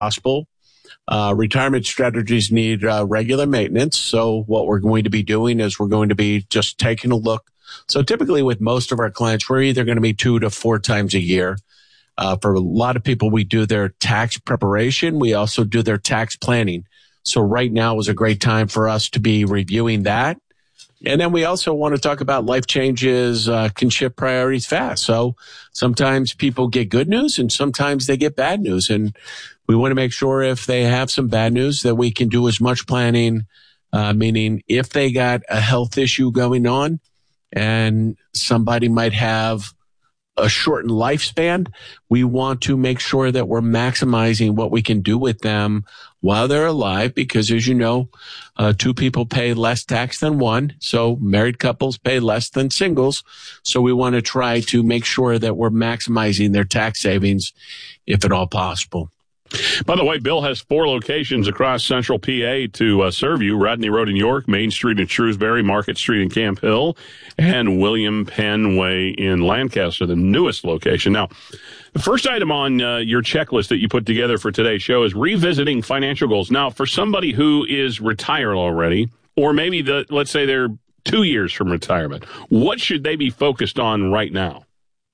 possible. Retirement strategies need regular maintenance. So what we're going to be doing is we're going to be just taking a look. So typically with most of our clients, we're either going to be 2 to 4 times a year. For a lot of people, we do their tax preparation. We also do their tax planning. So right now is a great time for us to be reviewing that. And then we also want to talk about life changes can shift priorities fast. So sometimes people get good news and sometimes they get bad news. And we want to make sure if they have some bad news that we can do as much planning, meaning if they got a health issue going on and somebody might have a shortened lifespan, we want to make sure that we're maximizing what we can do with them while they're alive, because as you know, 2 people pay less tax than 1. So married couples pay less than singles. So we want to try to make sure that we're maximizing their tax savings if at all possible. By the way, Bill has 4 locations across central PA to serve you. Rodney Road in York, Main Street in Shrewsbury, Market Street in Camp Hill, and William Penn Way in Lancaster, the newest location. Now, the first item on your checklist that you put together for today's show is revisiting financial goals. Now, for somebody who is retired already, or maybe let's say they're 2 years from retirement, what should they be focused on right now?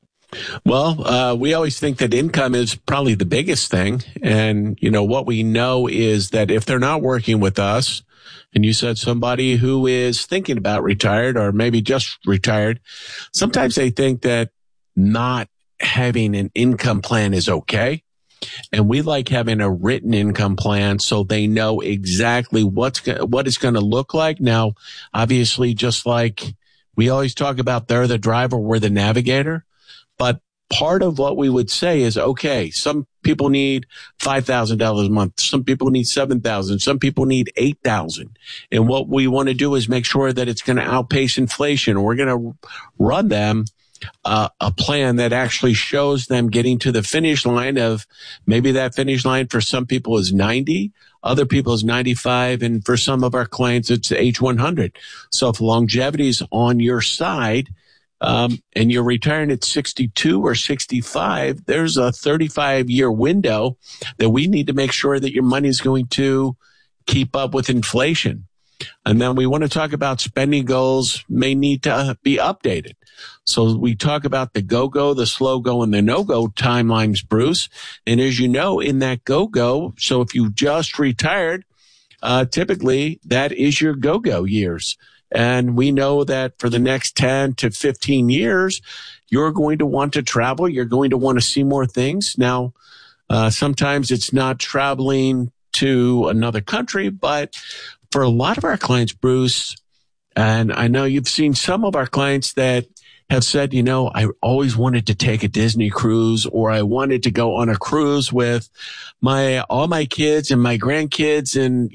Well, we always think that income is probably the biggest thing. And, what we know is that if they're not working with us, and you said somebody who is thinking about retired or maybe just retired, sometimes they think that not having an income plan is okay. And we like having a written income plan so they know exactly what it's going to look like. Now, obviously, just like we always talk about, they're the driver, we're the navigator. But part of what we would say is, okay, some people need $5,000 a month. Some people need $7,000. Some people need $8,000. And what we want to do is make sure that it's going to outpace inflation. We're going to run them a plan that actually shows them getting to the finish line of maybe that finish line for some people is 90, other people is 95, and for some of our clients, it's age 100. So if longevity is on your side, and you're retiring at 62 or 65, there's a 35-year window that we need to make sure that your money is going to keep up with inflation. And then we want to talk about spending goals may need to be updated. So we talk about the go-go, the slow-go, and the no-go timelines, Bruce. And as you know, in that go-go, so if you just retired, typically that is your go-go years. And we know that for the next 10 to 15 years, you're going to want to travel. You're going to want to see more things. Now, sometimes it's not traveling to another country, but for a lot of our clients, Bruce, and I know you've seen some of our clients that have said, I always wanted to take a Disney cruise, or I wanted to go on a cruise with all my kids and my grandkids. And,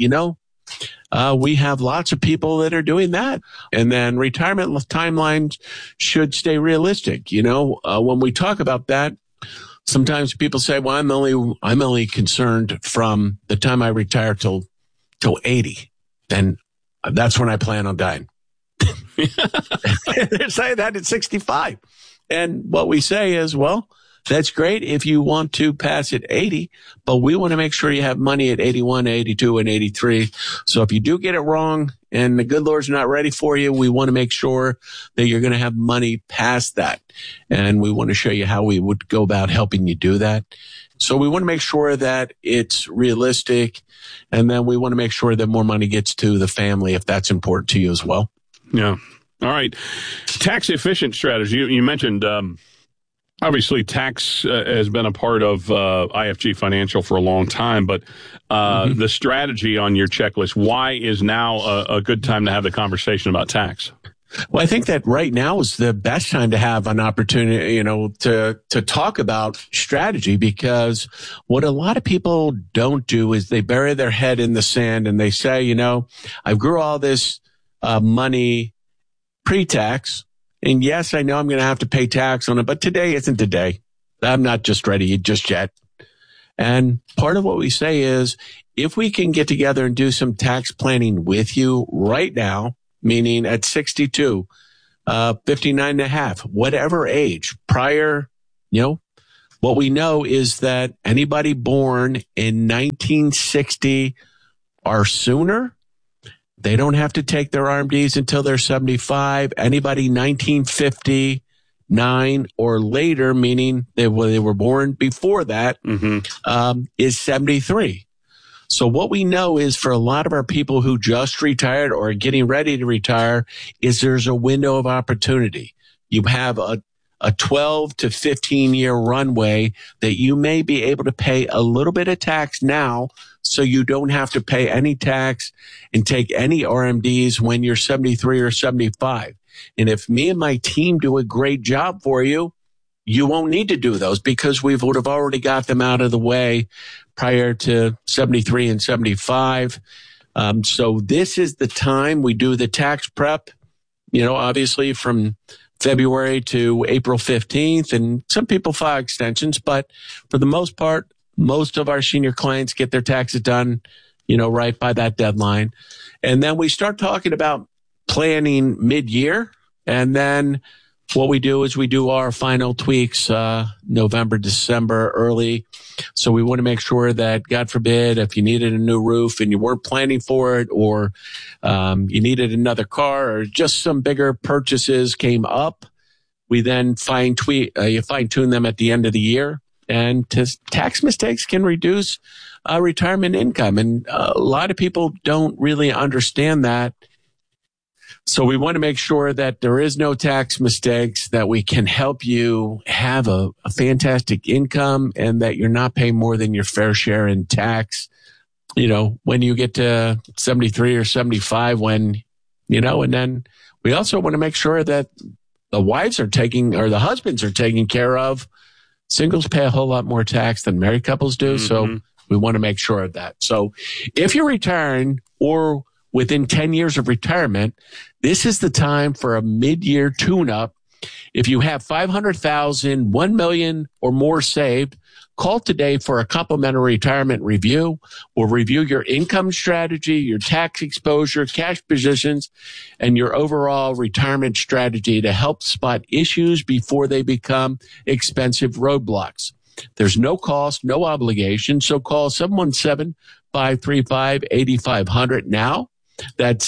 we have lots of people that are doing that. And then retirement timelines should stay realistic. When we talk about that, sometimes people say, well, I'm only concerned from the time I retire till 80. Then that's when I plan on dying. They're saying that at 65. And what we say is, well, that's great if you want to pass at 80, but we want to make sure you have money at 81, 82, and 83. So if you do get it wrong and the good Lord's not ready for you, we want to make sure that you're going to have money past that. And we want to show you how we would go about helping you do that. So we want to make sure that it's realistic. And then we want to make sure that more money gets to the family if that's important to you as well. Yeah. All right. Tax efficient strategy. You mentioned, obviously, tax has been a part of IFG Financial for a long time, but the strategy on your checklist, why is now a good time to have the conversation about tax? Well, I think that right now is the best time to have an opportunity, to talk about strategy, because what a lot of people don't do is they bury their head in the sand and they say, I grew all this money pre-tax. And yes, I know I'm going to have to pay tax on it, but today isn't the day. I'm not just ready just yet. And part of what we say is if we can get together and do some tax planning with you right now, meaning at 62, 59 and a half, whatever age prior, what we know is that anybody born in 1960 or sooner, they don't have to take their RMDs until they're 75. Anybody 1959 or later, meaning they were born before that, is 73. So what we know is for a lot of our people who just retired or are getting ready to retire is there's a window of opportunity. You have a 12 to 15 year runway that you may be able to pay a little bit of tax now so you don't have to pay any tax and take any RMDs when you're 73 or 75. And if me and my team do a great job for you, you won't need to do those because we would have already got them out of the way prior to 73 and 75. So this is the time we do the tax prep, obviously from February to April 15th. And some people file extensions, but for the most part, most of our senior clients get their taxes done, right by that deadline. And then we start talking about planning mid-year. And then what we do is we do our final tweaks, November, December, early. So we want to make sure that, God forbid, if you needed a new roof and you weren't planning for it, or you needed another car, or just some bigger purchases came up, we then you fine-tune them at the end of the year. And tax mistakes can reduce retirement income. And a lot of people don't really understand that. So we want to make sure that there is no tax mistakes, that we can help you have a fantastic income, and that you're not paying more than your fair share in tax, when you get to 73 or 75, and then we also want to make sure that the wives are the husbands are taken care of. Singles pay a whole lot more tax than married couples do. So we want to make sure of that. So if you're retiring or within 10 years of retirement, this is the time for a mid-year tune-up. If you have $500,000, $1 million or more saved, call today for a complimentary retirement review. We'll review your income strategy, your tax exposure, cash positions, and your overall retirement strategy to help spot issues before they become expensive roadblocks. There's no cost, no obligation, so call 717-535-8500 now. That's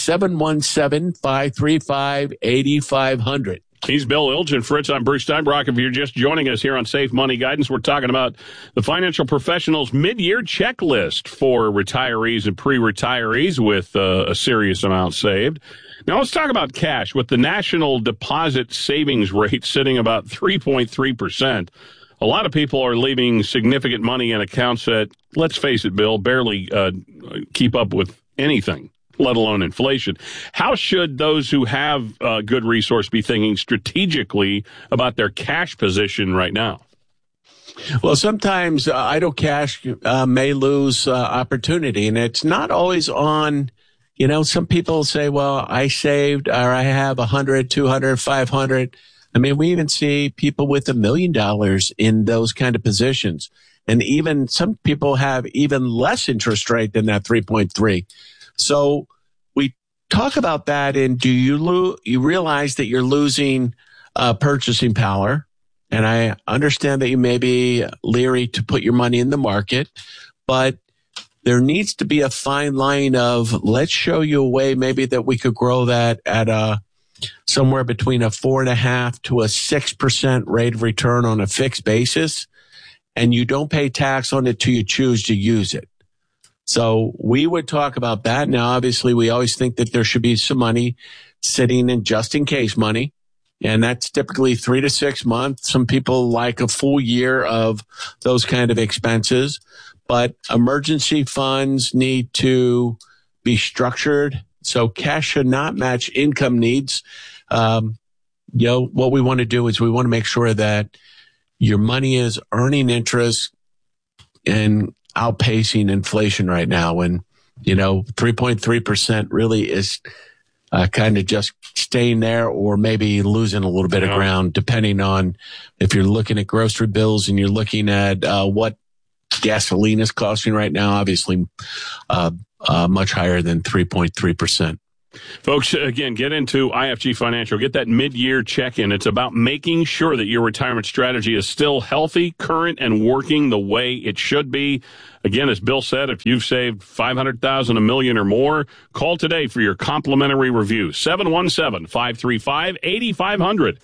717-535-8500. He's Bill Ilgen. Fritz, I'm Bruce Steinbrock. If you're just joining us here on Safe Money Guidance, we're talking about the Financial Professionals mid-year checklist for retirees and pre-retirees with a serious amount saved. Now let's talk about cash. With the national deposit savings rate sitting about 3.3%, a lot of people are leaving significant money in accounts that, let's face it, Bill, barely keep up with anything, let alone inflation. How should those who have a good resource be thinking strategically about their cash position right now? Well, sometimes idle cash may lose opportunity, and it's not always on, some people say, well, I saved, or I have 100, 200, 500. I mean, we even see people with $1 million in those kind of positions. And even some people have even less interest rate than that 3.3. So we talk about that, and do you realize that you're losing purchasing power? And I understand that you may be leery to put your money in the market, but there needs to be a fine line of, let's show you a way maybe that we could grow that at somewhere between a 4.5% to a 6% rate of return on a fixed basis, and you don't pay tax on it till you choose to use it. So we would talk about that. Now, obviously, we always think that there should be some money sitting in just in case money. And that's typically 3 to 6 months. Some people like a full year of those kind of expenses. But emergency funds need to be structured. So cash should not match income needs. What we want to do is we want to make sure that your money is earning interest and outpacing inflation right now. And, 3.3% really is kind of just staying there or maybe losing a little bit of ground, depending on if you're looking at grocery bills and you're looking at what gasoline is costing right now, obviously much higher than 3.3%. Folks, again, get into IFG Financial. Get that mid-year check-in. It's about making sure that your retirement strategy is still healthy, current, and working the way it should be. Again, as Bill said, if you've saved $500,000, $1 million, or more, call today for your complimentary review. 717-535-8500.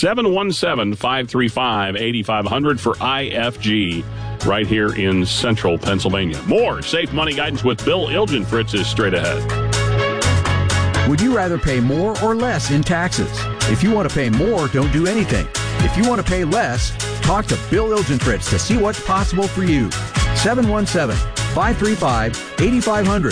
717-535-8500 for IFG right here in central Pennsylvania. More Safe Money Guidance with Bill Ilgenfritz is straight ahead. Would you rather pay more or less in taxes? If you want to pay more, don't do anything. If you want to pay less, talk to Bill Ilgenfritz to see what's possible for you. 717-535-8500.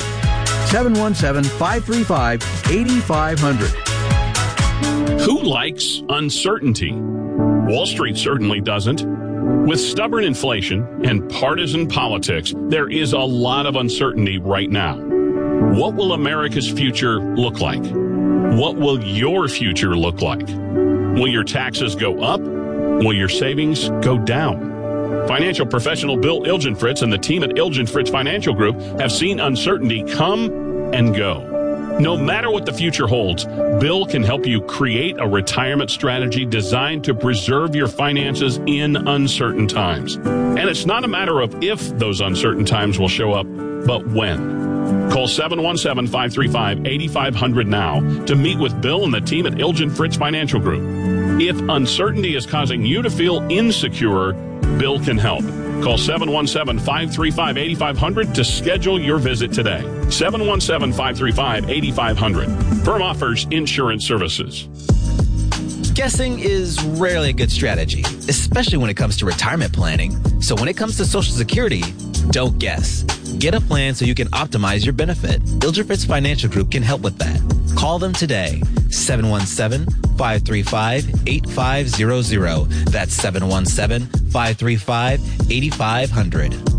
717-535-8500. Who likes uncertainty? Wall Street certainly doesn't. With stubborn inflation and partisan politics, there is a lot of uncertainty right now. What will America's future look like? What will your future look like? Will your taxes go up? Will your savings go down? Financial professional Bill Ilgenfritz and the team at Ilgenfritz Financial Group have seen uncertainty come and go. No matter what the future holds, Bill can help you create a retirement strategy designed to preserve your finances in uncertain times. And it's not a matter of if those uncertain times will show up, but when. Call 717-535-8500 now to meet with Bill and the team at Ilgenfritz Financial Group. If uncertainty is causing you to feel insecure, Bill can help. Call 717-535-8500 to schedule your visit today. 717-535-8500. Firm offers insurance services. Guessing is rarely a good strategy, especially when it comes to retirement planning. So when it comes to Social Security, don't guess. Get a plan so you can optimize your benefit. Ilgenfritz Financial Group can help with that. Call them today. 717-535-8500. That's 717-535-8500.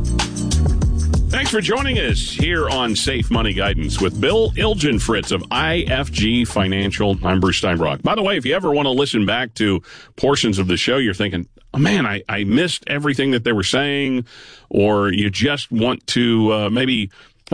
Thanks for joining us here on Safe Money Guidance with Bill Ilgenfritz of IFG Financial. I'm Bruce Steinbrock. By the way, if you ever want to listen back to portions of the show, you're thinking, oh man, I missed everything that they were saying, or you just want to maybe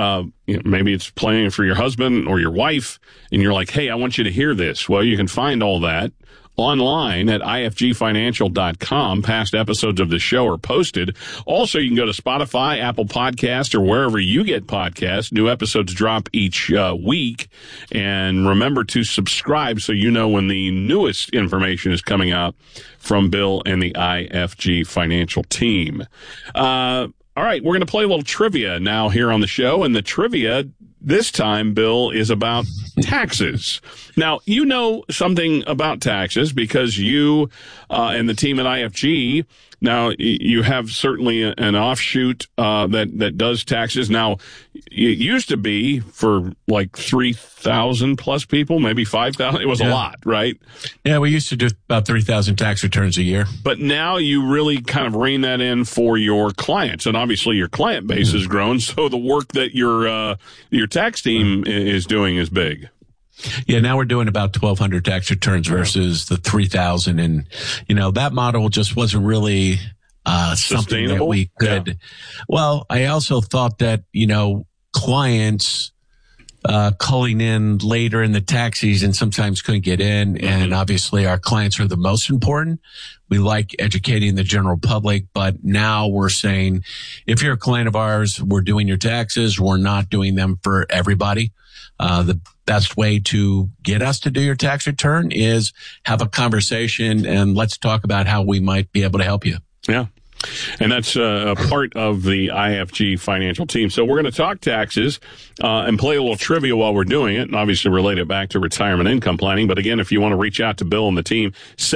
it's playing for your husband or your wife, and you're like, hey, I want you to hear this. Well, you can find all that online at ifgfinancial.com. Past episodes of the show are posted. Also, you can go to Spotify, Apple Podcasts, or wherever you get podcasts. New episodes drop each week. And remember to subscribe so you know when the newest information is coming out from Bill and the IFG Financial team. All right, we're going to play a little trivia now here on the show. And the trivia this time, Bill, is about taxes. Now, you know something about taxes because you and the team at IFG, now you have certainly an offshoot that does taxes. Now, it used to be for like 3,000 plus people, maybe 5,000. It was a lot, right? Yeah, we used to do about 3,000 tax returns a year. But now you really kind of rein that in for your clients. And obviously your client base has grown, so the work that your tax team is doing is big. Yeah, now we're doing about 1,200 tax returns versus the 3,000. And, that model just wasn't really something that we could. Yeah. Well, I also thought that, clients calling in later in the tax season sometimes couldn't get in. Mm-hmm. And obviously our clients are the most important. We like educating the general public, but now we're saying, if you're a client of ours, we're doing your taxes. We're not doing them for everybody. The best way to get us to do your tax return is have a conversation and let's talk about how we might be able to help you. Yeah. And that's a part of the IFG Financial team. So we're going to talk taxes and play a little trivia while we're doing it, and obviously relate it back to retirement income planning. But again, if you want to reach out to Bill and the team,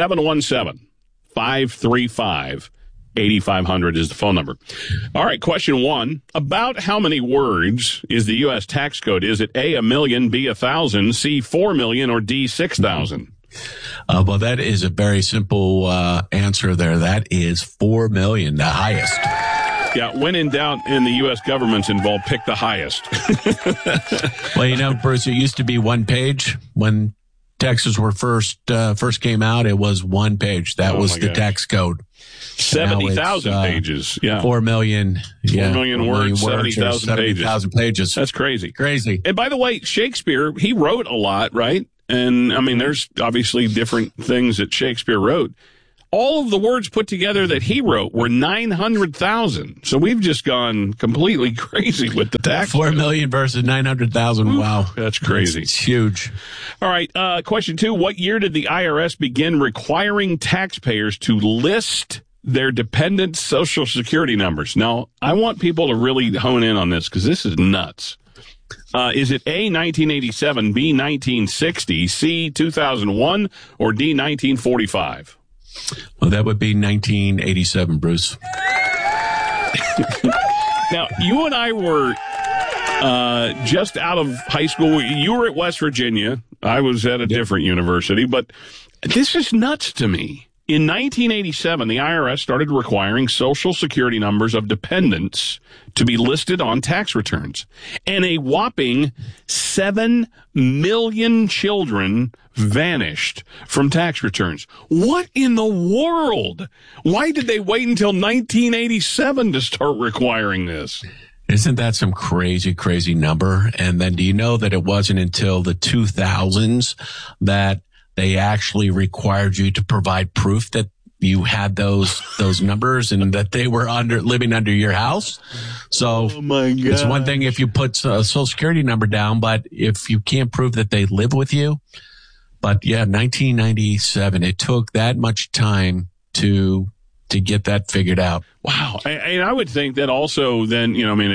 717-535-8500 is the phone number. All right, question one. About how many words is the U.S. tax code? Is it A, 1,000,000, B, 1,000, C, 4,000,000, or D, 6,000? Well, that is a very simple answer there. That is 4 million, the highest. Yeah, when in doubt and the U.S. government's involved, pick the highest. Well, Bruce, it used to be one page when taxes were first came out, it was one page. That was the tax code. 70,000 pages. Yeah. 4 million. 4 million words, 70,000 pages. That's crazy. Crazy. And by the way, Shakespeare, he wrote a lot, right? And I mean, there's obviously different things that Shakespeare wrote. All of the words put together that he wrote were 900,000. So we've just gone completely crazy with the tax. 4 million versus 900,000. Wow. That's crazy. It's huge. All right. Question 2. What year did the IRS begin requiring taxpayers to list their dependent Social Security numbers? Now, I want people to really hone in on this because this is nuts. Is it A, 1987, B, 1960, C, 2001, or D, 1945? Well, that would be 1987, Bruce. Now, you and I were just out of high school. You were at West Virginia. I was at a different university, but this is nuts to me. In 1987, the IRS started requiring Social Security numbers of dependents to be listed on tax returns. And a whopping 7 million children vanished from tax returns. What in the world? Why did they wait until 1987 to start requiring this? Isn't that some crazy, crazy number? And then do you know that it wasn't until the 2000s that they actually required you to provide proof that you had those numbers and that they were living under your house? So oh my God. It's one thing if you put a Social Security number down, but if you can't prove that they live with you. But yeah, 1997, it took that much time to get that figured out. Wow. And I would think that also then,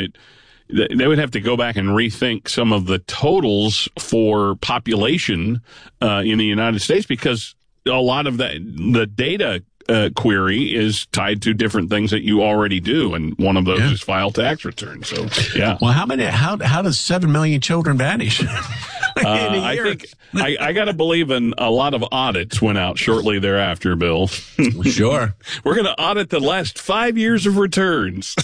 they would have to go back and rethink some of the totals for population in the United States, because a lot of the data query is tied to different things that you already do, and one of those is file tax returns. So, yeah. Well, how does 7 million children vanish? I think I got to believe a lot of audits went out shortly thereafter, Bill. Sure. We're going to audit the last 5 years of returns.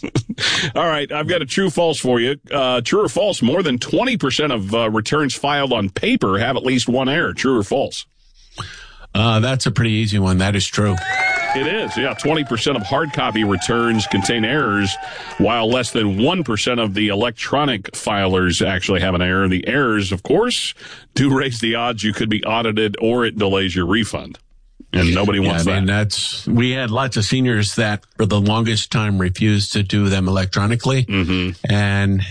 All right. I've got a true false for you. True or false, more than 20% of returns filed on paper have at least one error. True or false? That's a pretty easy one. That is true. It is, yeah. 20% of hard copy returns contain errors, while less than 1% of the electronic filers actually have an error. The errors, of course, do raise the odds you could be audited, or it delays your refund. And nobody wants that. We had lots of seniors that for the longest time refused to do them electronically. Mm-hmm. And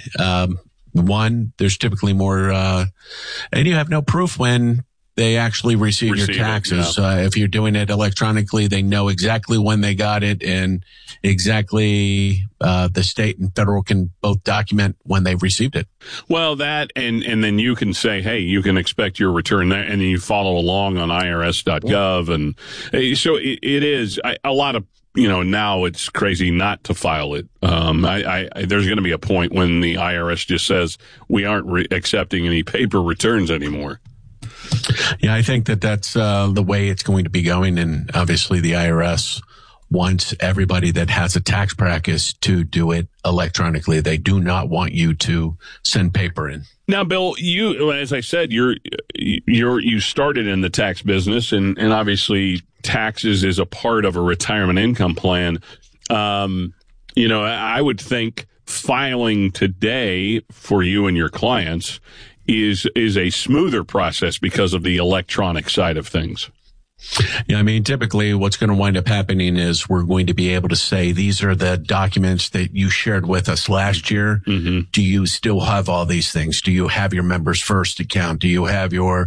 there's typically more, and you have no proof when they actually receive your taxes. If you're doing it electronically, they know exactly when they got it, and exactly the state and federal can both document when they've received it. Well, that and then you can say, hey, you can expect your return there, and then you follow along on irs.gov. And so it is a lot of, now it's crazy not to file it. There's going to be a point when the IRS just says we aren't accepting any paper returns anymore. Yeah, I think that's the way it's going to be going. And obviously the IRS wants everybody that has a tax practice to do it electronically. They do not want you to send paper in. Now, Bill, you, as I said, you started in the tax business, and obviously taxes is a part of a retirement income plan. I would think filing today for you and your clients is a smoother process because of the electronic side of things. Yeah, typically what's going to wind up happening is we're going to be able to say, these are the documents that you shared with us last year. Mm-hmm. Do you still have all these things? Do you have your Members First account? Do you have your,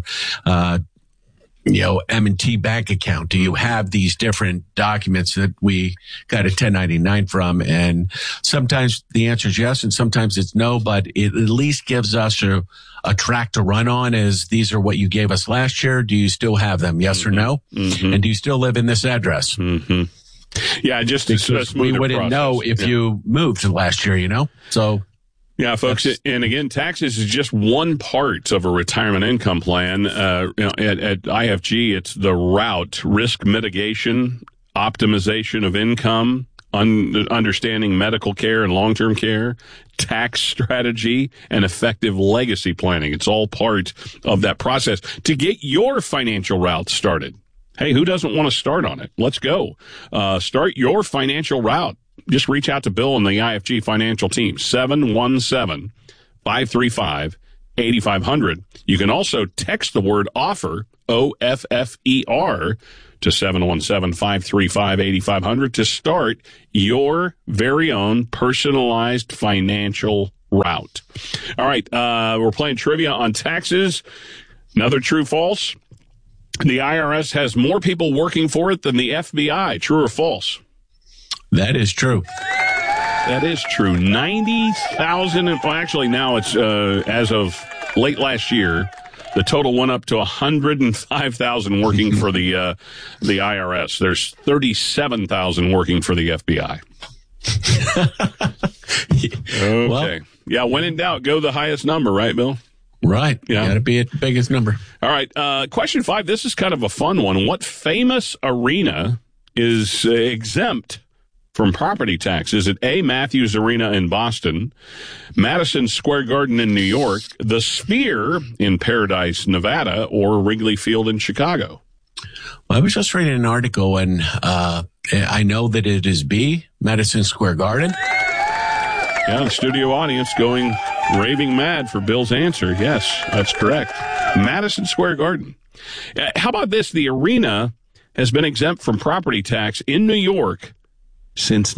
M&T bank account? Do you have these different documents that we got a 1099 from? And sometimes the answer is yes, and sometimes it's no, but it at least gives us a track to run on. Is these are what you gave us last year. Do you still have them? Yes or no? Mm-hmm. And do you still live in this address? Mm-hmm. Yeah, just we wouldn't know if you moved last year, So. Yeah, folks, and again, taxes is just one part of a retirement income plan. At IFG, it's the route: risk mitigation, optimization of income, understanding medical care and long-term care, tax strategy, and effective legacy planning. It's all part of that process to get your financial route started. Hey, who doesn't want to start on it? Let's go. Start your financial route. Just reach out to Bill and the IFG financial team, 717-535-8500. You can also text the word OFFER, OFFER, to 717-535-8500 to start your very own personalized financial route. All right, we're playing trivia on taxes. Another true-false. The IRS has more people working for it than the FBI. True or false? That is true. That is true. 90,000. Well, actually, now it's as of late last year, the total went up to 105,000 working for the IRS. There's 37,000 working for the FBI. Okay. Well, yeah, when in doubt, go the highest number, right, Bill? Right. Yeah. Got to be at the biggest number. All right. Question 5. This is kind of a fun one. What famous arena is exempt from property tax? Is it A, Matthews Arena in Boston, Madison Square Garden in New York, the Sphere in Paradise, Nevada, or Wrigley Field in Chicago? Well, I was just reading an article, and I know that it is B, Madison Square Garden. Yeah, the studio audience going raving mad for Bill's answer. Yes, that's correct. Madison Square Garden. How about this? The arena has been exempt from property tax in New York since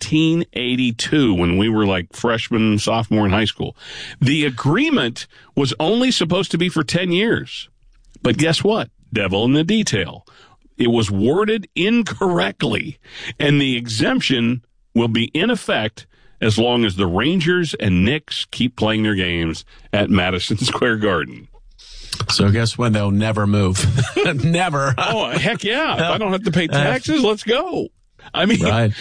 1982, when we were like freshmen, sophomore in high school. The agreement was only supposed to be for 10 years. But guess what? Devil in the detail. It was worded incorrectly, and the exemption will be in effect as long as the Rangers and Knicks keep playing their games at Madison Square Garden. So guess when they'll never move? Never. Oh, heck yeah. If I don't have to pay taxes, let's go. I mean, right.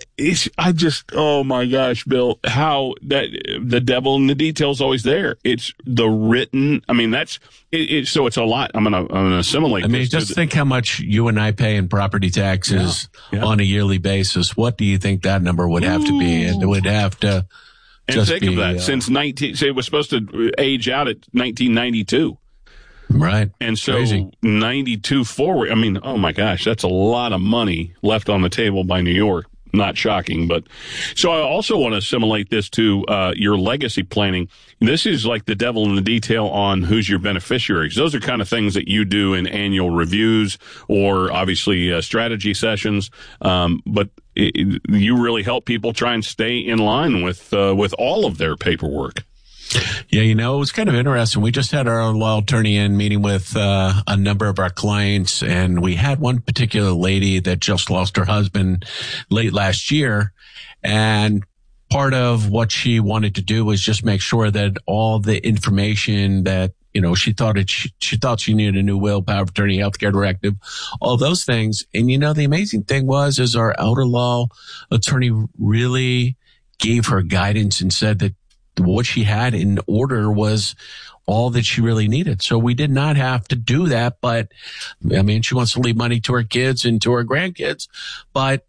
Oh my gosh, Bill, how that the devil in the detail is always there. It's the written. I mean, so it's a lot. I'm gonna assimilate. I mean, just think how much you and I pay in property taxes on a yearly basis. What do you think that number would have to be? And it would have to. And think of that since it was supposed to age out at 1992. Right. And so Crazy. 92 forward, I mean, oh my gosh, that's a lot of money left on the table by New York. Not shocking, but so I also want to assimilate this to your legacy planning. This is like the devil in the detail on who's your beneficiaries. Those are kind of things that you do in annual reviews or obviously strategy sessions. But you really help people try and stay in line with all of their paperwork. Yeah, it was kind of interesting. We just had our law attorney in meeting with a number of our clients, and we had one particular lady that just lost her husband late last year. And part of what she wanted to do was just make sure that all the information that, she thought she needed a new will, power of attorney, healthcare directive, all those things. And, the amazing thing is our elder law attorney really gave her guidance and said that what she had in order was all that she really needed. So we did not have to do that. But I mean, she wants to leave money to her kids and to her grandkids, but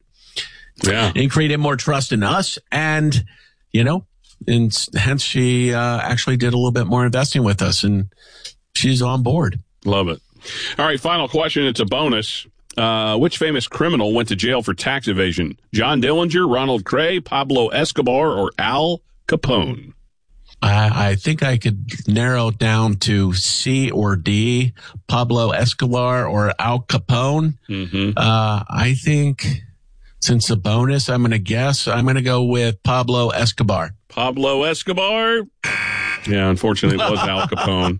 it created more trust in us. And, and hence she actually did a little bit more investing with us, and she's on board. Love it. All right. Final question. It's a bonus. Which famous criminal went to jail for tax evasion? John Dillinger, Ronald Cray, Pablo Escobar, or Al Capone? I think I could narrow it down to C or D, Pablo Escobar or Al Capone. Mm-hmm. I think since the bonus, I'm going to go with Pablo Escobar. Pablo Escobar? Yeah, unfortunately, it was Al Capone.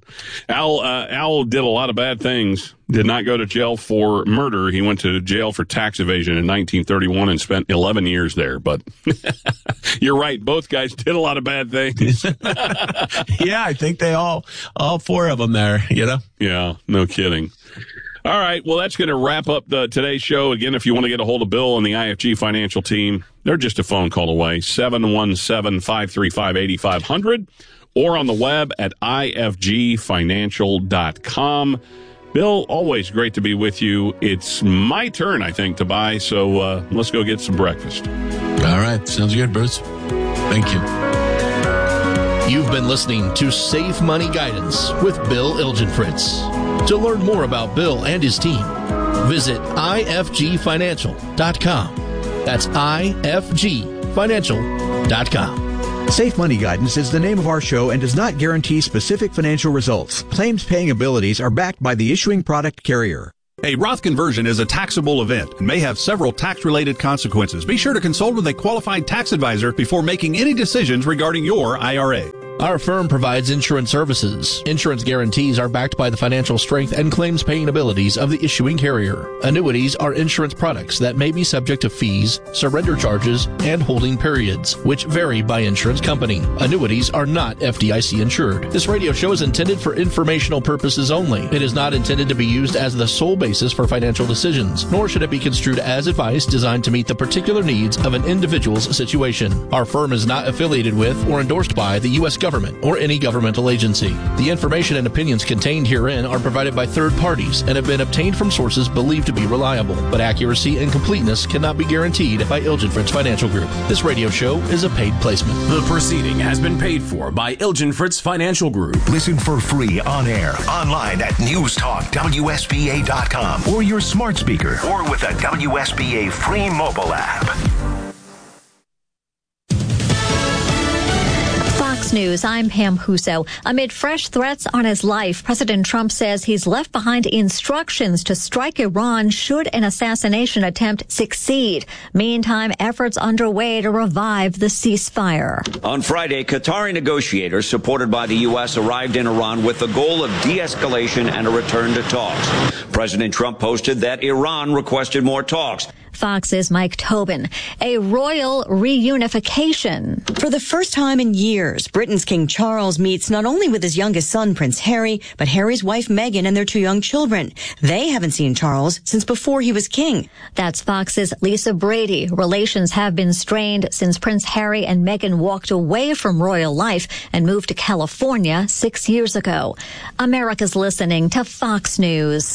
Al did a lot of bad things. Did not go to jail for murder. He went to jail for tax evasion in 1931 and spent 11 years there. But you're right. Both guys did a lot of bad things. Yeah, I think they all four of them there, Yeah, no kidding. All right. Well, that's going to wrap up today's show. Again, if you want to get a hold of Bill and the IFG financial team, they're just a phone call away, 717-535-8500. Or on the web at ifgfinancial.com. Bill, always great to be with you. It's my turn, I think, to buy, so let's go get some breakfast. All right. Sounds good, Bruce. Thank you. You've been listening to Safe Money Guidance with Bill Ilgenfritz. To learn more about Bill and his team, visit ifgfinancial.com. That's ifgfinancial.com. Safe Money Guidance is the name of our show and does not guarantee specific financial results. Claims paying abilities are backed by the issuing product carrier. A Roth conversion is a taxable event and may have several tax-related consequences. Be sure to consult with a qualified tax advisor before making any decisions regarding your IRA. Our firm provides insurance services. Insurance guarantees are backed by the financial strength and claims paying abilities of the issuing carrier. Annuities are insurance products that may be subject to fees, surrender charges, and holding periods, which vary by insurance company. Annuities are not FDIC insured. This radio show is intended for informational purposes only. It is not intended to be used as the sole basis for financial decisions, nor should it be construed as advice designed to meet the particular needs of an individual's situation. Our firm is not affiliated with or endorsed by the U.S. government or any governmental agency. The information and opinions contained herein are provided by third parties and have been obtained from sources believed to be reliable, but accuracy and completeness cannot be guaranteed by Ilgenfritz Financial Group. This radio show is a paid placement. The proceeding has been paid for by Ilgenfritz Financial Group. Listen for free on air, online at newstalkwsba.com or your smart speaker or with a WSBA free mobile app. Fox News, I'm Pam Huso. Amid fresh threats on his life, President Trump says he's left behind instructions to strike Iran should an assassination attempt succeed. Meantime, efforts underway to revive the ceasefire. On Friday, Qatari negotiators supported by the U.S. arrived in Iran with the goal of de-escalation and a return to talks. President Trump posted that Iran requested more talks. Fox's Mike Tobin. A royal reunification. For the first time in years, Britain's King Charles meets not only with his youngest son, Prince Harry, but Harry's wife, Meghan, and their two young children. They haven't seen Charles since before he was king. That's Fox's Lisa Brady. Relations have been strained since Prince Harry and Meghan walked away from royal life and moved to California 6 years ago. America's listening to Fox News.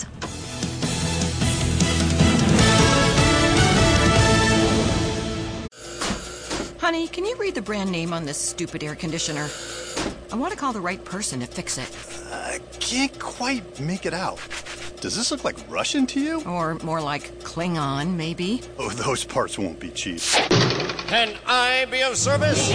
Honey, can you read the brand name on this stupid air conditioner? I want to call the right person to fix it. I can't quite make it out. Does this look like Russian to you? Or more like Klingon, maybe? Oh, those parts won't be cheap. Can I be of service?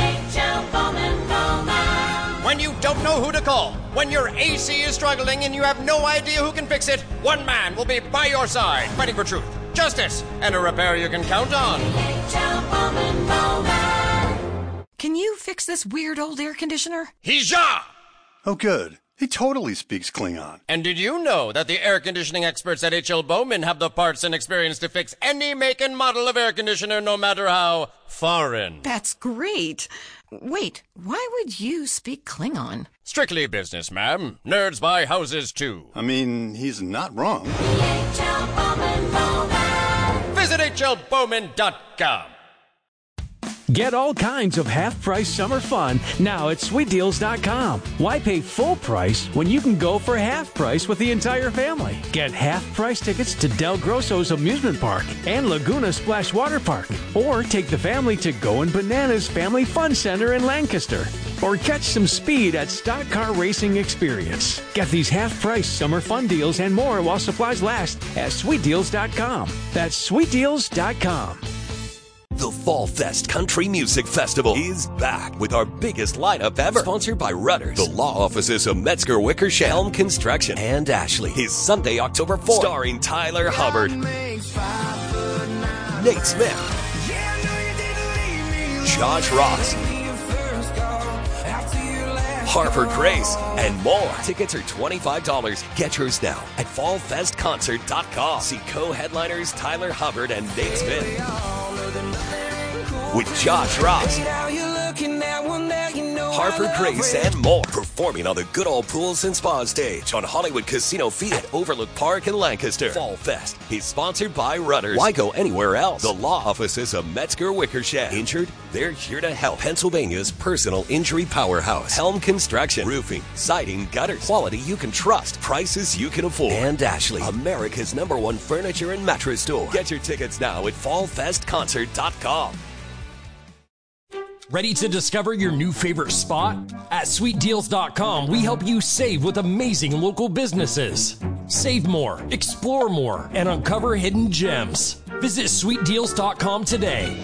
When you don't know who to call, when your AC is struggling and you have no idea who can fix it, one man will be by your side, fighting for truth, justice, and a repair you can count on. Can you fix this weird old air conditioner? Hija! Oh, good. He totally speaks Klingon. And did you know that the air conditioning experts at H.L. Bowman have the parts and experience to fix any make and model of air conditioner, no matter how foreign? That's great. Wait, why would you speak Klingon? Strictly business, ma'am. Nerds buy houses, too. I mean, he's not wrong. Visit hlbowman.com. Get all kinds of half-price summer fun now at SweetDeals.com. Why pay full price when you can go for half price with the entire family? Get half-price tickets to Del Grosso's Amusement Park and Laguna Splash Water Park. Or take the family to Goin' Bananas Family Fun Center in Lancaster. Or catch some speed at Stock Car Racing Experience. Get these half-price summer fun deals and more while supplies last at SweetDeals.com. That's SweetDeals.com. The Fall Fest Country Music Festival is back with our biggest lineup ever. Sponsored by Rudders, the law offices of Metzger Wickersham, Helm Construction, and Ashley. Is Sunday, October 4th. Starring Tyler Hubbard, Nate Smith, Josh Ross, Harper Grace, and more. Tickets are $25. Get yours now at fallfestconcert.com. See co-headliners Tyler Hubbard and Nate Smith with Josh Ross, Harper Grace, and more. Performing on the Good Old Pools and Spa stage on Hollywood Casino Field at Overlook Park in Lancaster. Fall Fest is sponsored by Rudders. Why go anywhere else? The law offices of Metzger Wickersham. Injured? They're here to help. Pennsylvania's personal injury powerhouse. Helm Construction. Roofing, siding, gutters. Quality you can trust. Prices you can afford. And Ashley, America's #1 furniture and mattress store. Get your tickets now at fallfestconcert.com. Ready to discover your new favorite spot? At SweetDeals.com, we help you save with amazing local businesses. Save more, explore more, and uncover hidden gems. Visit SweetDeals.com today.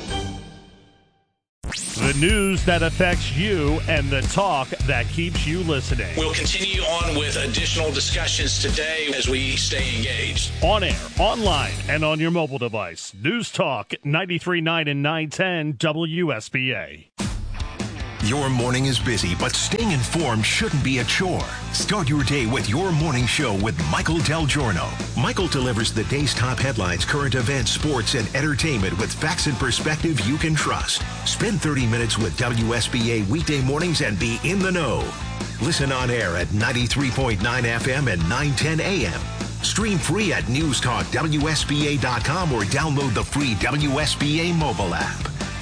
The news that affects you and the talk that keeps you listening. We'll continue on with additional discussions today as we stay engaged. On air, online, and on your mobile device. News Talk 93.9 and 910 WSBA. Your morning is busy, but staying informed shouldn't be a chore. Start your day with Your Morning Show with Michael Del Giorno. Michael delivers the day's top headlines, current events, sports, and entertainment with facts and perspective you can trust. Spend 30 minutes with WSBA weekday mornings and be in the know. Listen on air at 93.9 FM and 910 AM. Stream free at newstalkwsba.com or download the free WSBA mobile app.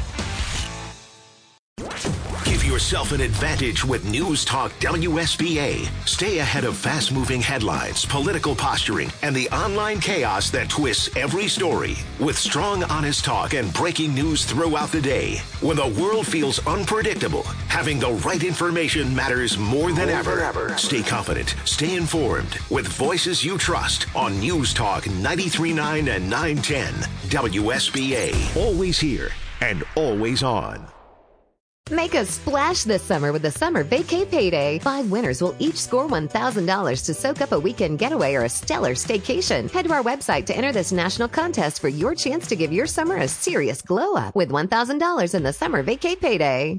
Give yourself an advantage with News Talk WSBA. Stay ahead of fast-moving headlines, political posturing, and the online chaos that twists every story. With strong, honest talk and breaking news throughout the day. When the world feels unpredictable, having the right information matters more than ever. Stay confident, stay informed, with voices you trust on News Talk 93.9 and 910 WSBA. Always here and always on. Make a splash this summer with the Summer Vacay Payday. 5 winners will each score $1,000 to soak up a weekend getaway or a stellar staycation. Head to our website to enter this national contest for your chance to give your summer a serious glow up with $1,000 in the Summer Vacay Payday.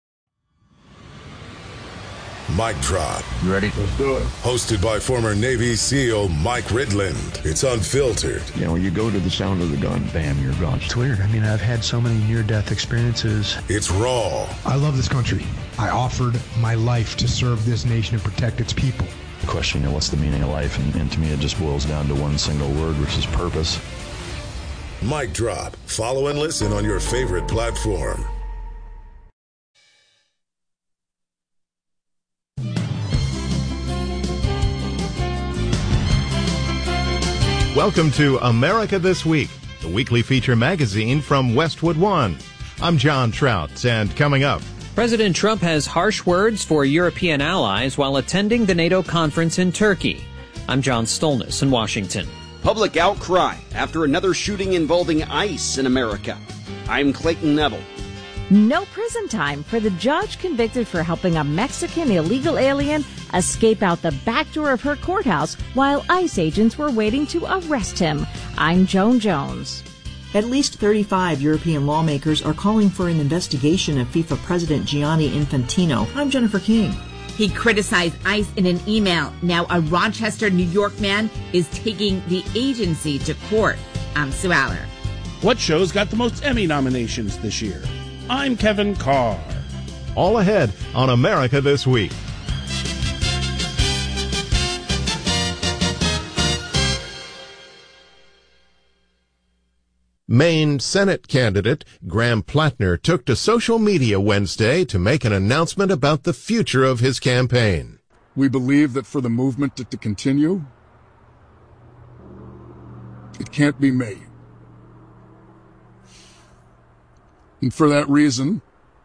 Mic Drop. You ready? Let's do it. Hosted by former Navy SEAL Mike Ridland. It's unfiltered. You know, you go to the sound of the gun, bam, you're gone. It's weird. I mean, I've had so many near-death experiences. It's raw. I love this country. I offered my life to serve this nation and protect its people. The question, you know, what's the meaning of life? And to me, it just boils down to one single word, which is purpose. Mic Drop. Follow and listen on your favorite platform. Welcome to America This Week, the weekly feature magazine from Westwood One. I'm John Trout, and coming up, President Trump has harsh words for European allies while attending the NATO conference in Turkey. I'm John Stolness in Washington. Public outcry after another shooting involving ICE in America. I'm Clayton Neville. No prison time for the judge convicted for helping a Mexican illegal alien escape out the back door of her courthouse while ICE agents were waiting to arrest him. I'm Joan Jones. At least 35 European lawmakers are calling for an investigation of FIFA President Gianni Infantino. I'm Jennifer King. He criticized ICE in an email. Now a Rochester, New York man is taking the agency to court. I'm Sue Aller. What shows got the most Emmy nominations this year? I'm Kevin Carr. all ahead on America This Week. Maine Senate candidate Graham Plattner took to social media Wednesday to make an announcement about the future of his campaign. We believe that for the movement to continue, it can't be me. And for that reason,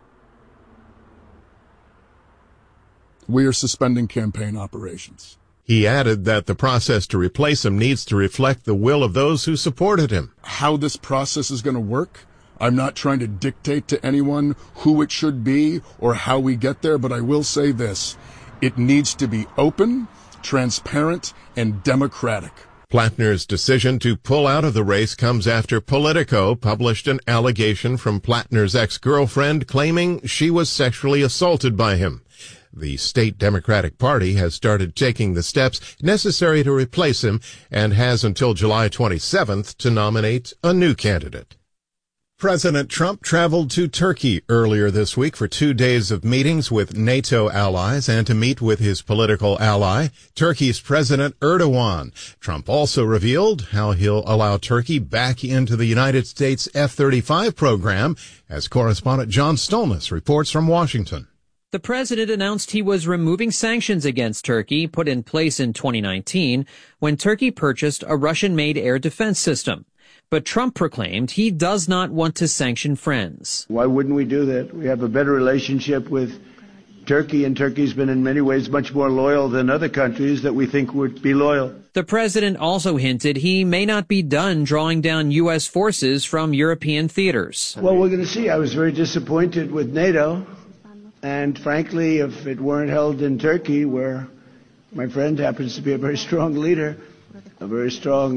we are suspending campaign operations. He added that the process to replace him needs to reflect the will of those who supported him. How this process is going to work, I'm not trying to dictate to anyone who it should be or how we get there, but I will say this. It needs to be open, transparent, and democratic. Plattner's decision to pull out of the race comes after Politico published an allegation from Plattner's ex-girlfriend claiming she was sexually assaulted by him. The state Democratic Party has started taking the steps necessary to replace him and has until July 27th to nominate a new candidate. President Trump traveled to Turkey earlier this week for 2 days of meetings with NATO allies and to meet with his political ally, Turkey's President Erdogan. Trump also revealed how he'll allow Turkey back into the United States F-35 program, as correspondent John Stolnis reports from Washington. The president announced he was removing sanctions against Turkey put in place in 2019 when Turkey purchased a Russian-made air defense system. But Trump proclaimed he does not want to sanction friends. Why wouldn't we do that? We have a better relationship with Turkey, and Turkey's been in many ways much more loyal than other countries that we think would be loyal. The president also hinted he may not be done drawing down U.S. forces from European theaters. Well, we're going to see. I was very disappointed with NATO. And frankly, if it weren't held in Turkey, where my friend happens to be a very strong leader, a very strong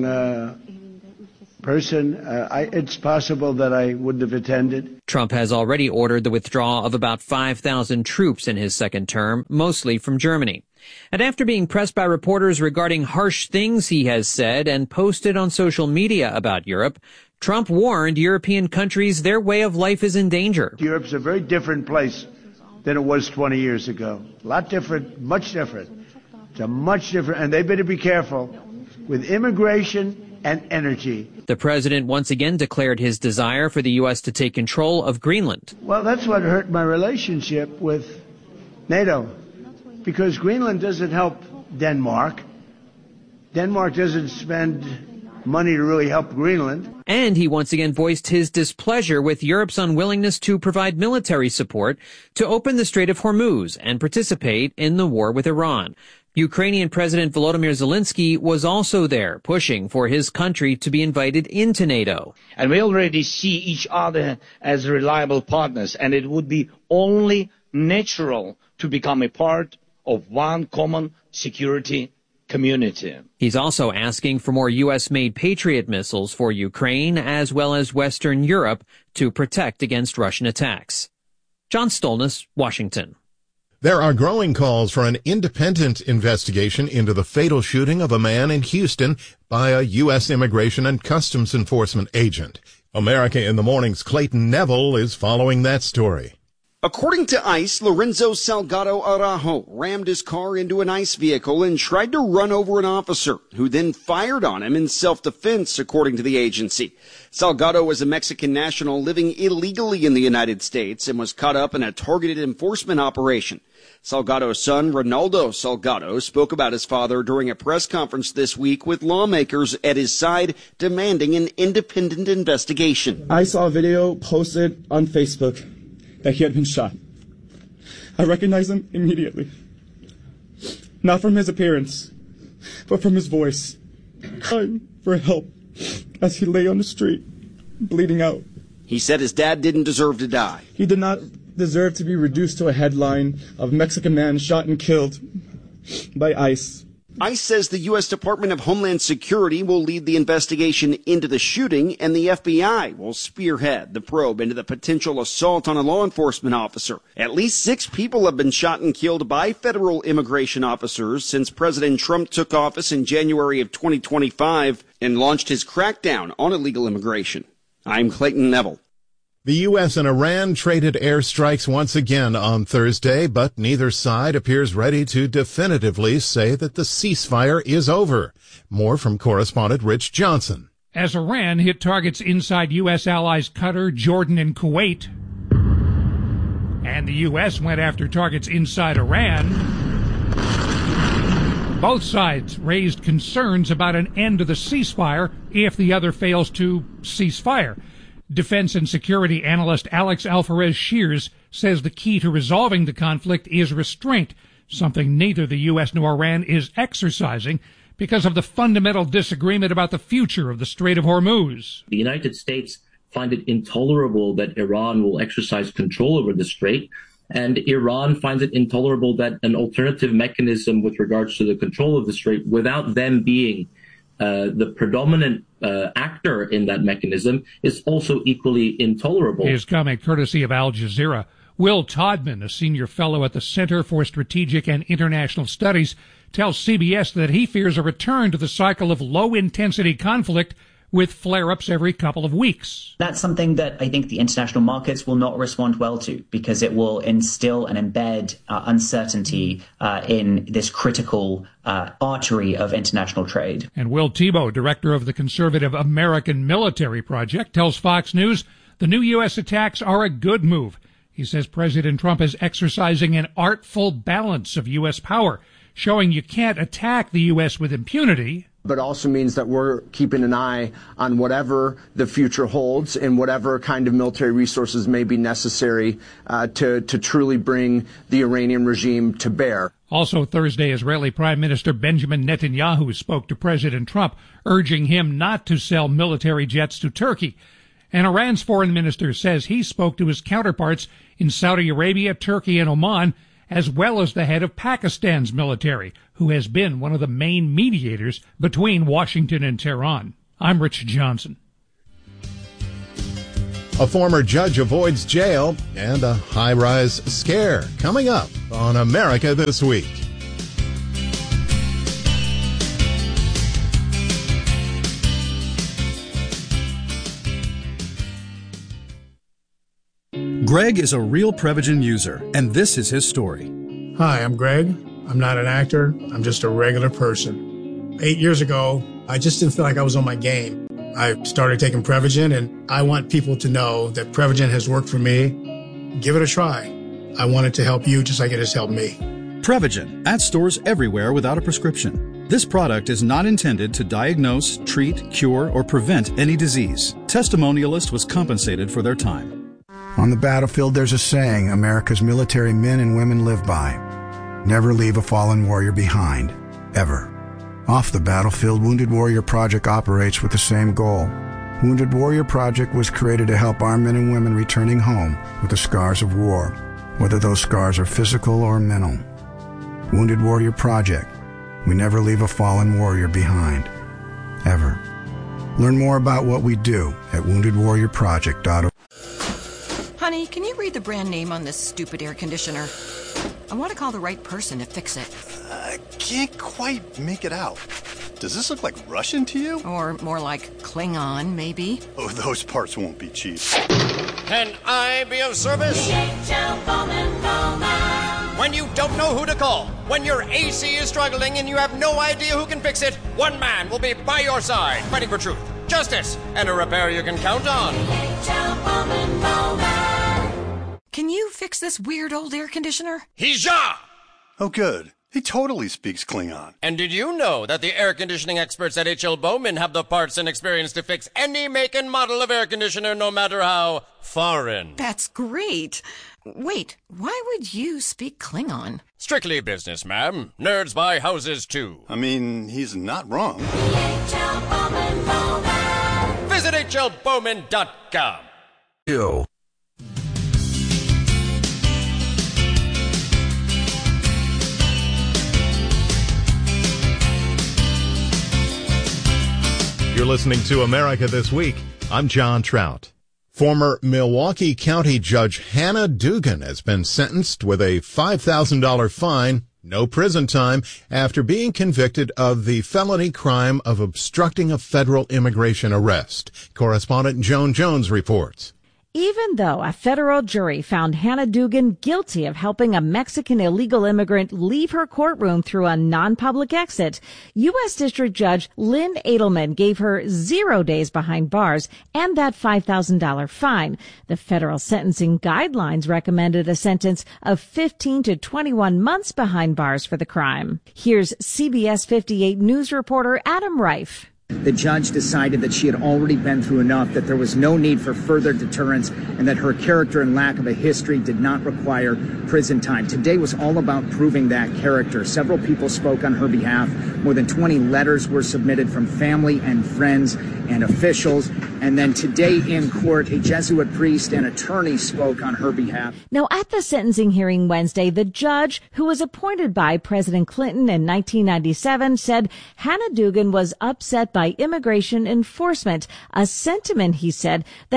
person, it's possible that I wouldn't have attended. Trump has already ordered the withdrawal of about 5,000 troops in his second term, mostly from Germany. And after being pressed by reporters regarding harsh things he has said and posted on social media about Europe, Trump warned European countries their way of life is in danger. Europe's a very different place than it was 20 years ago. A lot different, much different. It's a much different, and they better be careful with immigration and energy. The president once again declared his desire for the U.S. to take control of Greenland. Well, that's what hurt my relationship with NATO, because Greenland doesn't help Denmark. Denmark doesn't spend money to really help Greenland. And he once again voiced his displeasure with Europe's unwillingness to provide military support to open the Strait of Hormuz and participate in the war with Iran. Ukrainian President Volodymyr Zelensky was also there, pushing for his country to be invited into NATO. And we already see each other as reliable partners, and it would be only natural to become a part of one common security community. He's also asking for more U.S.-made Patriot missiles for Ukraine as well as Western Europe to protect against Russian attacks. John Stolnis, Washington. There are growing calls for an independent investigation into the fatal shooting of a man in Houston by a U.S. Immigration and Customs Enforcement agent. America in the Morning's Clayton Neville is following that story. According to ICE, Lorenzo Salgado Araujo rammed his car into an ICE vehicle and tried to run over an officer, who then fired on him in self-defense, according to the agency. Salgado was a Mexican national living illegally in the United States and was caught up in a targeted enforcement operation. Salgado's son, Ronaldo Salgado, spoke about his father during a press conference this week with lawmakers at his side demanding an independent investigation. I saw a video posted on Facebook that he had been shot. I recognized him immediately. Not from his appearance, but from his voice. Crying for help as he lay on the street, bleeding out. He said his dad didn't deserve to die. He did not deserve to be reduced to a headline of Mexican man shot and killed by ICE. ICE says the U.S. Department of Homeland Security will lead the investigation into the shooting, and the FBI will spearhead the probe into the potential assault on a law enforcement officer. At least 6 people have been shot and killed by federal immigration officers since President Trump took office in January of 2025 and launched his crackdown on illegal immigration. I'm Clayton Neville. The U.S. and Iran traded airstrikes once again on Thursday, but neither side appears ready to definitively say that the ceasefire is over. More from correspondent Rich Johnson. As Iran hit targets inside U.S. allies Qatar, Jordan, and Kuwait, and the U.S. went after targets inside Iran, both sides raised concerns about an end to the ceasefire if the other fails to cease fire. Defense and security analyst Alex Alvarez-Shears says the key to resolving the conflict is restraint, something neither the U.S. nor Iran is exercising because of the fundamental disagreement about the future of the Strait of Hormuz. The United States find it intolerable that Iran will exercise control over the strait, and Iran finds it intolerable that an alternative mechanism with regards to the control of the strait, without them being the predominant actor in that mechanism, is also equally intolerable. His comment courtesy of Al Jazeera. Will Todman, a senior fellow at the Center for Strategic and International Studies, tells CBS that he fears a return to the cycle of low-intensity conflict with flare-ups every couple of weeks. That's something that I think the international markets will not respond well to, because it will instill and embed uncertainty in this critical artery of international trade. And Will Thibault, director of the conservative American Military Project, tells Fox News the new U.S. attacks are a good move. He says President Trump is exercising an artful balance of U.S. power, showing you can't attack the U.S. with impunity, but also means that we're keeping an eye on whatever the future holds and whatever kind of military resources may be necessary to truly bring the Iranian regime to bear. Also Thursday, Israeli Prime Minister Benjamin Netanyahu spoke to President Trump, urging him not to sell military jets to Turkey. And Iran's foreign minister says he spoke to his counterparts in Saudi Arabia, Turkey, and Oman, as well as the head of Pakistan's military, who has been one of the main mediators between Washington and Tehran. I'm Rich Johnson. A former judge avoids jail and a high-rise scare coming up on America This Week. Greg is a real Prevagen user, and this is his story. Hi, I'm Greg. I'm not an actor. I'm just a regular person. 8 years ago, I just didn't feel like I was on my game. I started taking Prevagen, and I want people to know that Prevagen has worked for me. Give it a try. I want it to help you just like it has helped me. Prevagen, at stores everywhere without a prescription. This product is not intended to diagnose, treat, cure, or prevent any disease. Testimonialist was compensated for their time. On the battlefield, there's a saying America's military men and women live by. Never leave a fallen warrior behind, ever. Off the battlefield, Wounded Warrior Project operates with the same goal. Wounded Warrior Project was created to help our men and women returning home with the scars of war, whether those scars are physical or mental. Wounded Warrior Project. We never leave a fallen warrior behind, ever. Learn more about what we do at woundedwarriorproject.org. Honey, can you read the brand name on this stupid air conditioner? I want to call the right person to fix it. I can't quite make it out. Does this look like Russian to you? Or more like Klingon, maybe? Oh, those parts won't be cheap. Can I be of service? When you don't know who to call, when your AC is struggling and you have no idea who can fix it, one man will be by your side, fighting for truth, justice, and a repair you can count on. Can you fix this weird old air conditioner? Hija! Oh, good. He totally speaks Klingon. And did you know that the air conditioning experts at H.L. Bowman have the parts and experience to fix any make and model of air conditioner, no matter how foreign? That's great. Wait, why would you speak Klingon? Strictly business, ma'am. Nerds buy houses, too. I mean, he's not wrong. Visit hlbowman.com. Ew. You're listening to America This Week. I'm John Trout. Former Milwaukee County Judge Hannah Dugan has been sentenced with a $5,000 fine, no prison time, after being convicted of the felony crime of obstructing a federal immigration arrest. Correspondent Joan Jones reports. Even though a federal jury found Hannah Dugan guilty of helping a Mexican illegal immigrant leave her courtroom through a non-public exit, U.S. District Judge Lynn Edelman gave her 0 days behind bars and that $5,000 fine. The federal sentencing guidelines recommended a sentence of 15 to 21 months behind bars for the crime. Here's CBS 58 News reporter Adam Reif. The judge decided that she had already been through enough, that there was no need for further deterrence, and that her character and lack of a history did not require prison time. Today was all about proving that character. Several people spoke on her behalf. More than 20 letters were submitted from family and friends and officials. And then today in court, a Jesuit priest and attorney spoke on her behalf. Now, at the sentencing hearing Wednesday, the judge, who was appointed by President Clinton in 1997, said Hannah Dugan was upset by immigration enforcement, a sentiment, he said, that is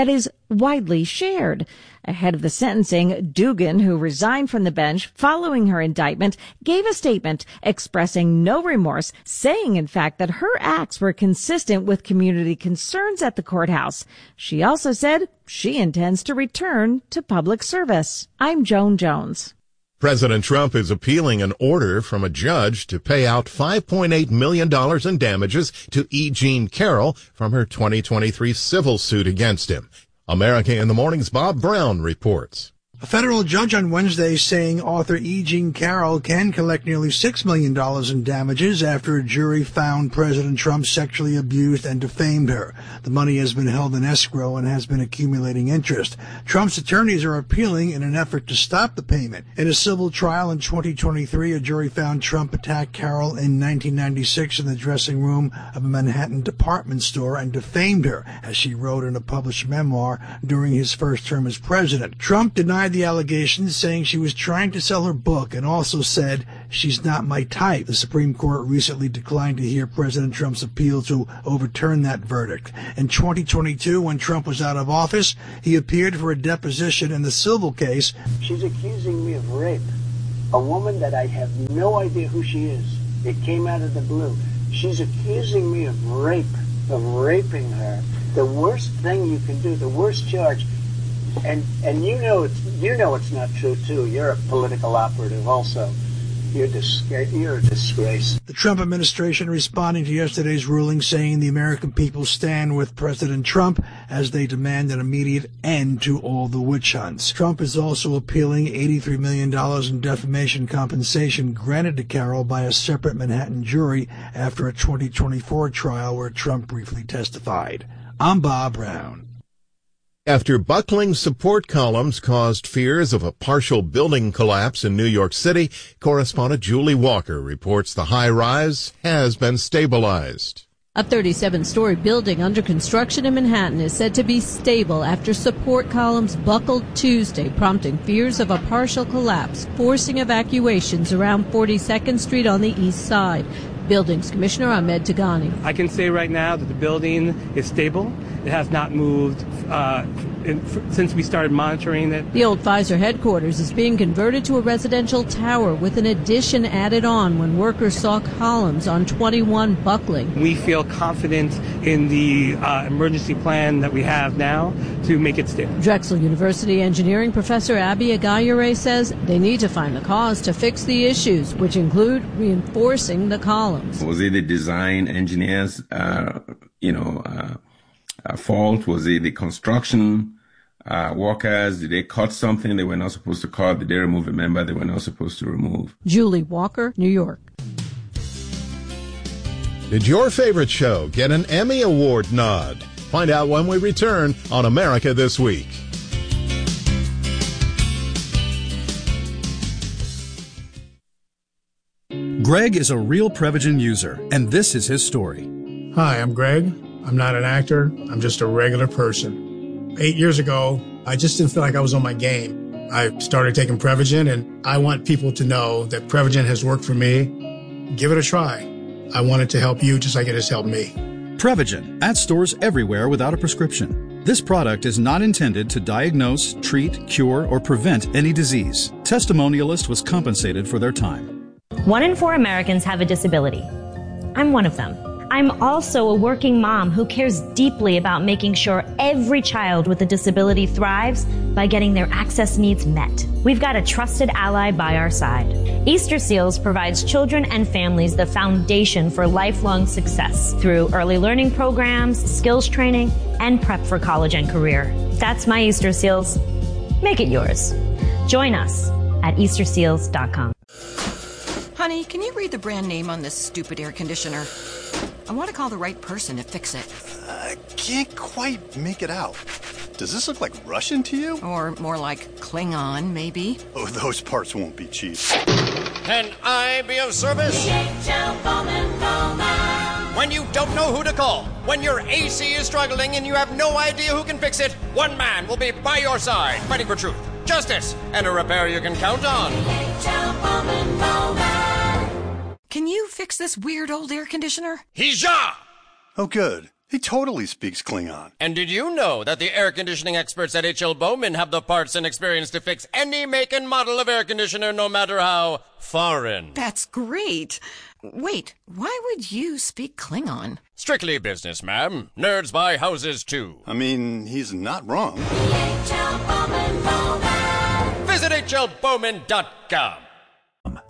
widely shared. Ahead of the sentencing, Dugan, who resigned from the bench following her indictment, gave a statement expressing no remorse, saying, in fact, that her acts were consistent with community concerns at the courthouse. She also said she intends to return to public service. I'm Joan Jones. President Trump is appealing an order from a judge to pay out $5.8 million in damages to E. Jean Carroll from her 2023 civil suit against him. America in the Morning's Bob Brown reports. A federal judge on Wednesday saying author E. Jean Carroll can collect nearly $6 million in damages after a jury found President Trump sexually abused and defamed her. The money has been held in escrow and has been accumulating interest. Trump's attorneys are appealing in an effort to stop the payment. In a civil trial in 2023, a jury found Trump attacked Carroll in 1996 in the dressing room of a Manhattan department store and defamed her, as she wrote in a published memoir during his first term as president. Trump denied the allegations, saying she was trying to sell her book, and also said, "She's not my type." The Supreme Court recently declined to hear President Trump's appeal to overturn that verdict. In 2022, when Trump was out of office, he appeared for a deposition in the civil case. She's accusing me of rape. A woman that I have no idea who she is. It came out of the blue. She's accusing me of rape, of raping her. The worst thing you can do, the worst charge. And you know it's not true too. You're a political operative also. You're a disgrace. The Trump administration responding to yesterday's ruling, saying the American people stand with President Trump as they demand an immediate end to all the witch hunts. Trump is also appealing $83 million in defamation compensation granted to Carroll by a separate Manhattan jury after a 2024 trial where Trump briefly testified. I'm Bob Brown. After buckling support columns caused fears of a partial building collapse in New York City, correspondent Julie Walker reports the high-rise has been stabilized. A 37-story building under construction in Manhattan is said to be stable after support columns buckled Tuesday, prompting fears of a partial collapse, forcing evacuations around 42nd Street on the east side. Buildings Commissioner Ahmed Tagani. I can say right now that the building is stable. It has not moved since we started monitoring it. The old Pfizer headquarters is being converted to a residential tower with an addition added on when workers saw columns on 21 buckling. We feel confident in the emergency plan that we have now to make it stable. Drexel University engineering professor Abby Agayure says they need to find the cause to fix the issues, which include reinforcing the columns. Was it the design engineers, fault? Was it the construction workers? Did they cut something they were not supposed to cut? Did they remove a member they were not supposed to remove? Julie Walker, New York. Did your favorite show get an Emmy Award nod? Find out when we return on America This Week. Greg is a real Prevagen user, and this is his story. Hi, I'm Greg. I'm not an actor. I'm just a regular person. 8 years ago, I just didn't feel like I was on my game. I started taking Prevagen, and I want people to know that Prevagen has worked for me. Give it a try. I want it to help you just like it has helped me. Prevagen, at stores everywhere without a prescription. This product is not intended to diagnose, treat, cure, or prevent any disease. Testimonialist was compensated for their time. 1 in 4 Americans have a disability. I'm one of them. I'm also a working mom who cares deeply about making sure every child with a disability thrives by getting their access needs met. We've got a trusted ally by our side. Easter Seals provides children and families the foundation for lifelong success through early learning programs, skills training, and prep for college and career. That's my Easter Seals. Make it yours. Join us at EasterSeals.com. Honey, can you read the brand name on this stupid air conditioner? I want to call the right person to fix it. I can't quite make it out. Does this look like Russian to you? Or more like Klingon, maybe? Oh, those parts won't be cheap. Can I be of service? When you don't know who to call, when your AC is struggling and you have no idea who can fix it, one man will be by your side, fighting for truth, justice, and a repair you can count on. Can you fix this weird old air conditioner? He's ja! Oh, good. He totally speaks Klingon. And did you know that the air conditioning experts at H.L. Bowman have the parts and experience to fix any make and model of air conditioner, no matter how foreign? That's great. Wait, why would you speak Klingon? Strictly business, ma'am. Nerds buy houses, too. I mean, he's not wrong. Visit HLBowman.com.